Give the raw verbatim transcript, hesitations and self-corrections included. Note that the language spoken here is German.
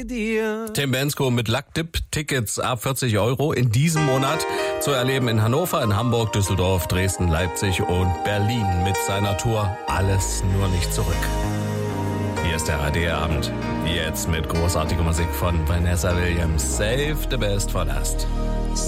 dir. Tim Bendzko mit Lackdip, Tickets ab vierzig Euro in diesem Monat zu erleben in Hannover, in Hamburg, Düsseldorf, Dresden, Leipzig und Berlin mit seiner Tour Alles nur nicht zurück. Hier ist der A R D-Abend, jetzt mit großartiger Musik von Vanessa Williams. Save the best for last.